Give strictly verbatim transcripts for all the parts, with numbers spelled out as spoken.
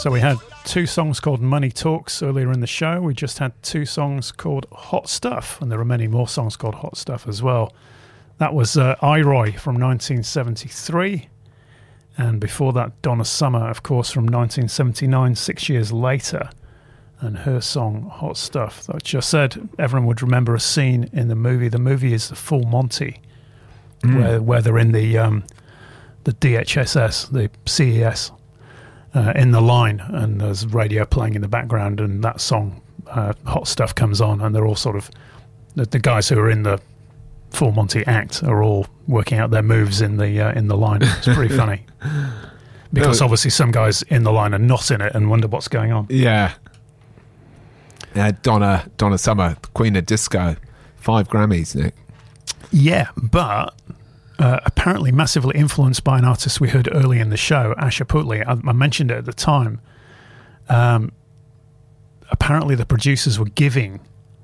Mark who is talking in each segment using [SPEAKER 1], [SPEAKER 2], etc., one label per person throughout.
[SPEAKER 1] So we had two songs called Money Talks earlier in the show. We just had two songs called Hot Stuff, and there are many more songs called Hot Stuff as well. That was uh, I-Roy from nineteen seventy-three, and before that Donna Summer, of course, from nineteen seventy-nine, six years later, and her song Hot Stuff. That just said, everyone would remember a scene in the movie. The movie is The Full Monty, mm. where, where they're in the, um, the D H S S, the C E S, Uh, in the line, and there's radio playing in the background, and that song uh, Hot Stuff comes on, and they're all sort of the, the guys who are in the Full Monty act are all working out their moves in the uh, in the line. It's pretty funny because no, obviously some guys in the line are not in it and wonder what's going on.
[SPEAKER 2] Yeah, uh, Donna Donna Summer, Queen of Disco, five Grammys, Nick.
[SPEAKER 1] Yeah, but Uh, apparently massively influenced by an artist we heard early in the show, Asher Putley. I, I mentioned it at the time. Um, apparently the producers were giving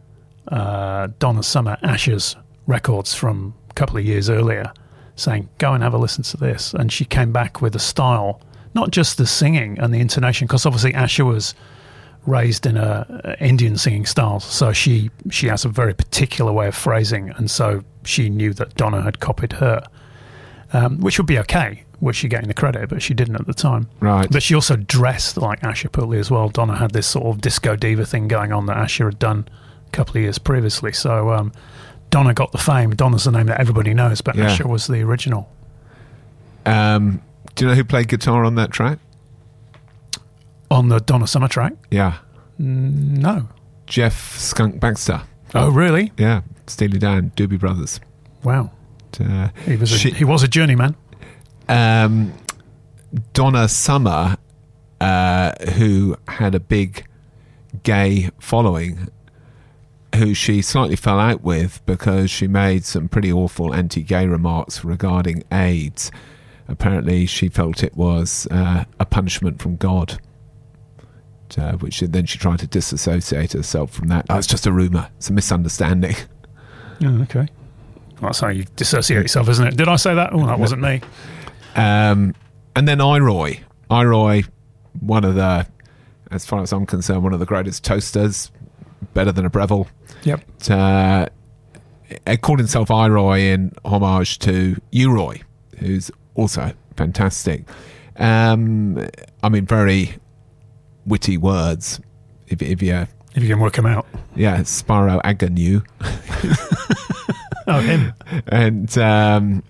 [SPEAKER 1] uh, Donna Summer Asher's records from a couple of years earlier, saying, go and have a listen to this. And she came back with a style, not just the singing and the intonation, because obviously Asher was raised in a, a Indian singing style, so she she has a very particular way of phrasing, and so she knew that Donna had copied her, um, which would be okay, was she getting the credit, but she didn't at the time.
[SPEAKER 2] Right.
[SPEAKER 1] But she also dressed like Asher Putley as well. Donna had this sort of disco diva thing going on that Asher had done a couple of years previously, so um, Donna got the fame. Donna's the name that everybody knows, but yeah. Asher was the original.
[SPEAKER 2] Um, do you know who played guitar on that track?
[SPEAKER 1] On the Donna Summer track?
[SPEAKER 2] Yeah.
[SPEAKER 1] Mm, no.
[SPEAKER 2] Jeff Skunk Baxter.
[SPEAKER 1] Oh, really?
[SPEAKER 2] Yeah. Steely Dan, Doobie Brothers.
[SPEAKER 1] Wow.
[SPEAKER 2] Uh,
[SPEAKER 1] he was a,
[SPEAKER 2] she,
[SPEAKER 1] he was a journeyman.
[SPEAKER 2] Um, Donna Summer, uh, who had a big gay following, who she slightly fell out with because she made some pretty awful anti-gay remarks regarding AIDS. Apparently she felt it was uh, a punishment from God. Uh, which then she tried to disassociate herself from that. Oh, it's just a rumour. It's a misunderstanding.
[SPEAKER 1] Oh, okay. Well, that's how you dissociate yourself, isn't it? Did I say that? Oh, that wasn't me.
[SPEAKER 2] Um, and then I-Roy. I-Roy, one of the, as far as I'm concerned, one of the greatest toasters, better than a Breville.
[SPEAKER 1] Yep.
[SPEAKER 2] Uh, he called himself I-Roy in homage to U-Roy, who's also fantastic. Um, I mean, very witty words, if, if you
[SPEAKER 1] if you can work them out.
[SPEAKER 2] Yeah, Spyro Agnew.
[SPEAKER 1] Oh, him.
[SPEAKER 2] And um,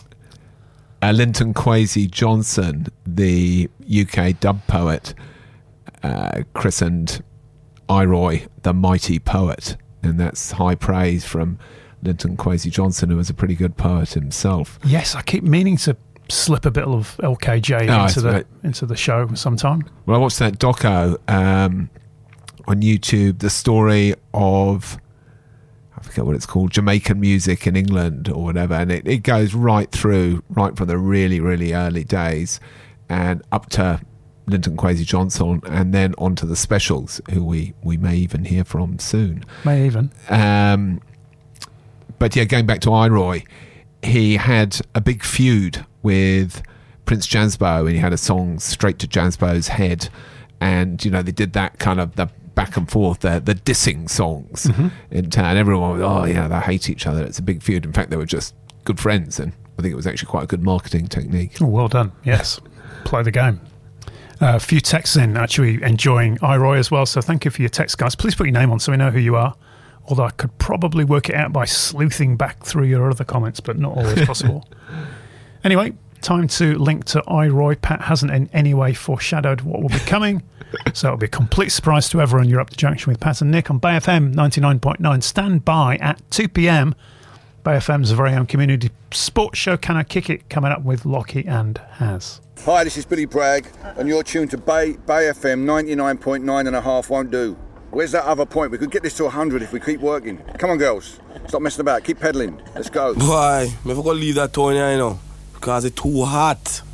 [SPEAKER 2] uh, Linton Kwesi Johnson, the U K dub poet, uh, christened I-Roy the mighty poet, and that's high praise from Linton Kwesi Johnson, who was a pretty good poet himself.
[SPEAKER 1] Yes, I keep meaning to slip a bit of L K J
[SPEAKER 2] oh,
[SPEAKER 1] into the
[SPEAKER 2] right.
[SPEAKER 1] into the show sometime.
[SPEAKER 2] Well, I watched that doco um, on YouTube, the story of, I forget what it's called, Jamaican music in England or whatever, and it, it goes right through, right from the really, really early days and up to Linton Kwesi Johnson, and then onto the Specials, who we, we may even hear from soon.
[SPEAKER 1] May even.
[SPEAKER 2] Um, but yeah, going back to I-Roy, he had a big feud with Prince Jazzbo, and he had a song straight to Jazzbo's head, and you know they did that kind of the back and forth, the, the dissing songs mm-hmm. in town. Everyone was, oh yeah, they hate each other, it's a big feud. In fact, they were just good friends, and I think it was actually quite a good marketing technique.
[SPEAKER 1] Oh, well done. Yes. Play the game. Uh, a few texts in actually enjoying I-Roy as well, so thank you for your text, guys. Please put your name on so we know who you are, although I could probably work it out by sleuthing back through your other comments, but not always possible. Anyway, time to link to I-Roy. Pat hasn't in any way foreshadowed what will be coming, so it'll be a complete surprise to everyone. You're up to junction with Pat and Nick on Bay F M ninety-nine point nine. Stand by at two p.m. Bay F M's very own community sports show, Can I Kick It, coming up with Lockie and Haz.
[SPEAKER 3] Hi, this is Billy Bragg, and you're tuned to Bay, Bay F M ninety-nine point nine and a half won't do. Where's that other point? We could get this to one hundred if we keep working. Come on, girls. Stop messing about. Keep peddling. Let's go.
[SPEAKER 4] Boy, me forgot to leave that toy now, you know, because it's too hot.